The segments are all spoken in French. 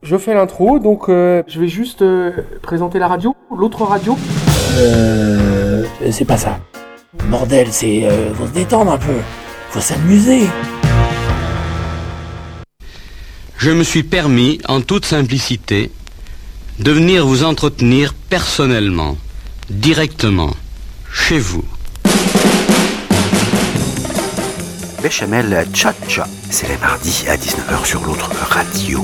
Je fais l'intro, donc je vais juste présenter la radio, l'autre radio. C'est pas ça. Bordel, faut se détendre un peu. Faut s'amuser. Je me suis permis, en toute simplicité, de venir vous entretenir personnellement, directement, chez vous. Béchamel Tcha-Tcha, c'est les mardis à 19h sur l'autre radio.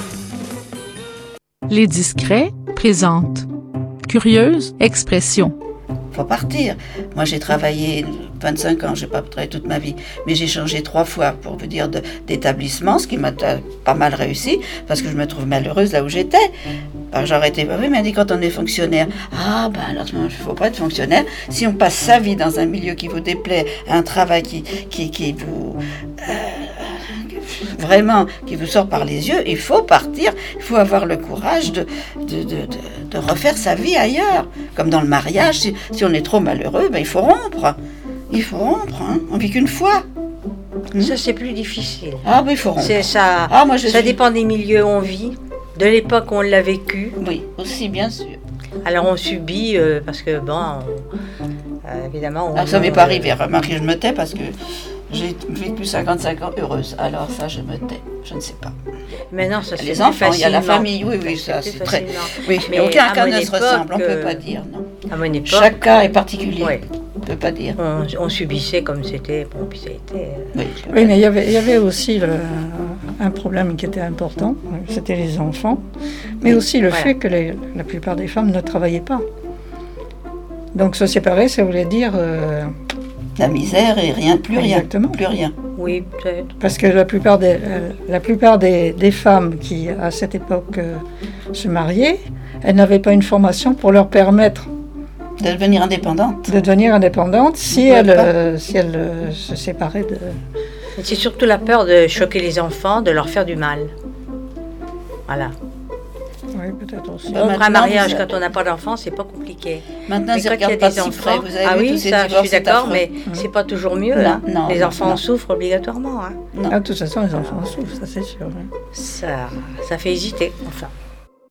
Les Discrets présentent Curieuse expression. Faut partir. Moi, j'ai travaillé 25 ans, j'ai pas travaillé toute ma vie, mais j'ai changé 3 fois, pour vous dire, d'établissement, ce qui m'a pas mal réussi, parce que je me trouve malheureuse là où j'étais. J'aurais été, oui, mais quand on est fonctionnaire, alors il ne faut pas être fonctionnaire. Si on passe sa vie dans un milieu qui vous déplaît, un travail qui vous... vraiment, qui vous sort par les yeux, il faut partir, il faut avoir le courage de refaire sa vie ailleurs. Comme dans le mariage, si on est trop malheureux, il faut rompre. Il faut rompre, hein. On vit qu'une fois. Ça, c'est plus difficile. Il faut rompre. C'est ça. Ça dépend des milieux où on vit, de l'époque où on l'a vécu. Oui, aussi, bien sûr. Alors, on subit, parce que, évidemment... ça m'est pas arrivé. Remarquez, je me tais parce que j'ai vécu 55 ans heureuse. Alors ça, je me tais. Je ne sais pas. Maintenant, ça c'est les enfants, il y a la famille. Oui, ça c'est très... Oui, mais aucun cas ne se ressemble. On ne peut pas dire, non. À mon époque... Chaque cas est particulier. Oui. On ne peut pas dire. On subissait comme c'était. Bon, puis ça a été... Oui, mais il y avait aussi un problème qui était important. C'était les enfants. Mais aussi le fait que la plupart des femmes ne travaillaient pas. Donc se séparer, ça voulait dire... la misère et plus Exactement. Rien. Plus rien. Oui, peut-être. Parce que la plupart des femmes qui, à cette époque, se mariaient, elles n'avaient pas une formation pour leur permettre de devenir indépendantes. Si elles se séparaient de... C'est surtout la peur de choquer les enfants, de leur faire du mal. Voilà. Oui, peut-être aussi. Pour un mariage, quand on n'a pas d'enfants, c'est pas compliqué. Maintenant, mais quand il y a des enfants, je suis d'accord, mais c'est pas toujours mieux. Non, les enfants souffrent obligatoirement. De toute façon, les enfants souffrent, ça c'est sûr. Ça fait hésiter, enfin.